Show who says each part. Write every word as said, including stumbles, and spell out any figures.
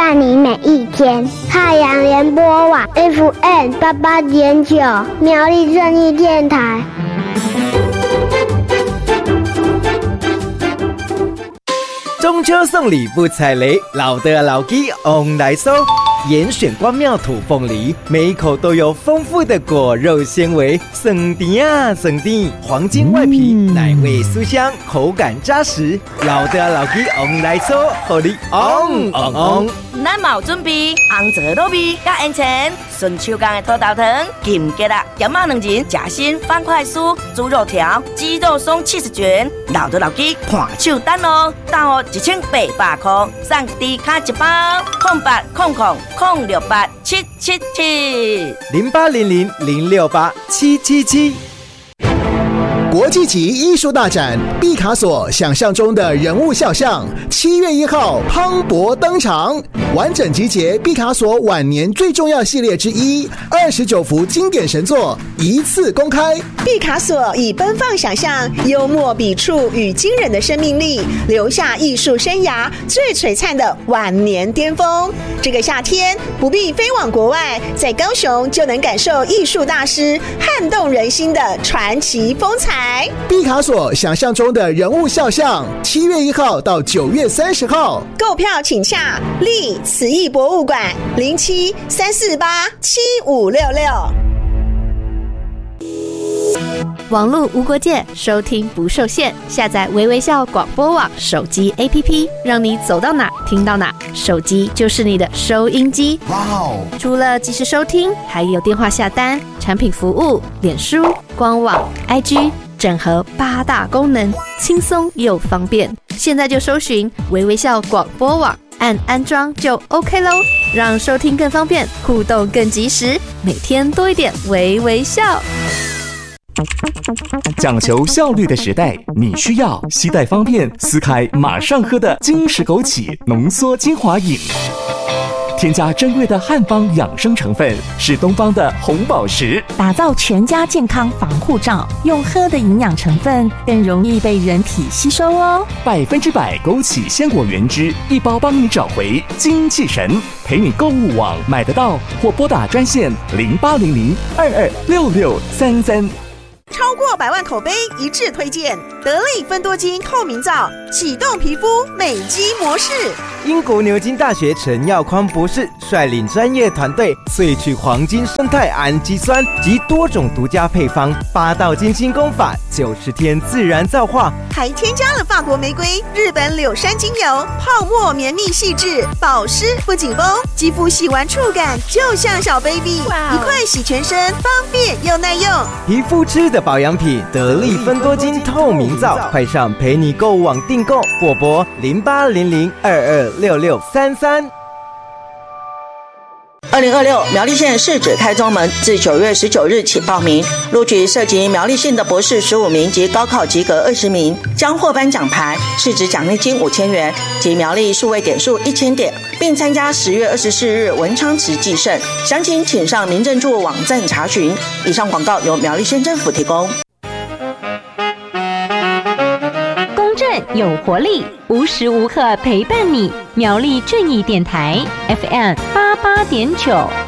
Speaker 1: 伴你每一天。太阳联播网 F M 八八点九，苗栗正义电台。
Speaker 2: 中秋送礼不踩雷，老的老鸡 on 来收。严选关庙土凤梨，每一口都有丰富的果肉纤维，酸甜啊酸甜，黄金外皮，嗯、奶味酥香，口感扎实。老的老鸡 on 来收，互你 on on on。
Speaker 3: 咱嘛有准备红枣糯米加烟肠，顺手工的土豆汤、金桔啦、咸肉两仁、夹心方块酥、猪肉条、鸡肉松七十卷，老的老鸡看手单哦，单哦一千八百块，送低卡一包，空八空空空六八七七七
Speaker 2: 零八零零零六八七七七。
Speaker 4: 国际级艺术大展毕卡索想象中的人物肖像，七月一号磅礴登场，完整集结毕卡索晚年最重要系列之一，二十九幅经典神作一次公开。
Speaker 5: 毕卡索以奔放想象、幽默笔触与惊人的生命力，留下艺术生涯最璀璨的晚年巅峰。这个夏天不必飞往国外，在高雄就能感受艺术大师撼动人心的传奇风采。
Speaker 4: 毕卡索想象中的人物肖像，七月一号到九月三十号，
Speaker 5: 购票请洽立慈艺博物馆零七三四八七五六六。
Speaker 6: 网络无国界，收听不受限。下载微微笑广播网手机 A P P， 让你走到哪听到哪，手机就是你的收音机。哇哦！除了即时收听，还有电话下单、产品服务、脸书、官网、I G。整合八大功能，轻松又方便。现在就搜寻微微笑广播网，按安装就 OK 咯，让收听更方便，互动更及时，每天多一点微微笑。
Speaker 7: 讲求效率的时代，你需要携带方便、撕开马上喝的金石枸杞浓缩精华饮。添加珍贵的汉方养生成分，是东方的红宝石，
Speaker 8: 打造全家健康防护罩。用喝的营养成分更容易被人体吸收哦。
Speaker 7: 百分之百枸杞鲜果原汁，一包帮你找回精气神。陪你购物网买得到，或拨打专线零八零零二二六六三三。
Speaker 5: 超过百万口碑一致推荐得力芬多精透明皂，启动皮肤美肌模式。
Speaker 2: 英国牛津大学陈耀匡博士率领专业团队萃取黄金生态氨基酸及多种独家配方，八道精清功法，九十天自然皂化，
Speaker 5: 还添加了法国玫瑰、日本柳杉精油，泡沫绵密细致，保湿不紧绷，肌肤洗完触感就像小 baby， 一块洗全身，方便又耐用。
Speaker 2: 皮肤吃的保养品，得力芬多精透明皂，快上陪你购物网订购，或拨零八零零二二六六三三。
Speaker 3: 二零二六苗栗县市指开宗门，自九月十九日起报名，录取涉及苗栗县的博士十五名及高考及格二十名，将获颁奖牌、市值奖励金五千元及苗栗数位点数一千点，并参加十月二十四日文昌祠祭圣。详情请上民政处网站查询。以上广告由苗栗县政府提供。
Speaker 8: 有活力，无时无刻陪伴你。苗栗正义电台 F M 八八点九。